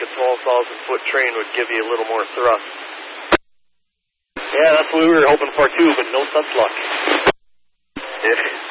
a 12,000-foot train would give you a little more thrust. Yeah, that's what we were hoping for too, but no such luck.